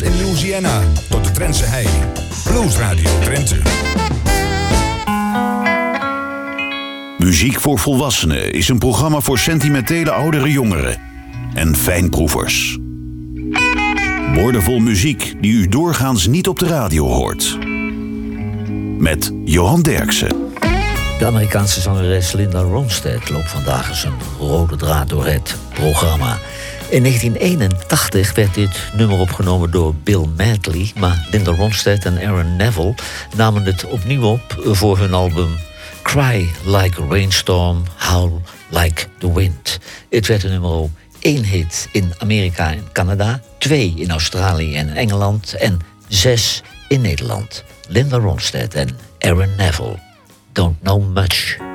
in Louisiana tot de Drentse hei. Blues Radio Drenthe. Muziek voor Volwassenen is een programma voor sentimentele oudere jongeren en fijnproevers. Woordenvol muziek die u doorgaans niet op de radio hoort. Met Johan Derksen. De Amerikaanse zangeres Linda Ronstadt loopt vandaag eens een rode draad door het programma. In 1981 werd dit nummer opgenomen door Bill Medley, maar Linda Ronstadt en Aaron Neville namen het opnieuw op voor hun album Cry Like a Rainstorm, Howl Like the Wind. Het werd een nummer 1 hit in Amerika en Canada, 2 in Australië en Engeland en 6 in Nederland. Linda Ronstadt en Aaron Neville. Don't know much.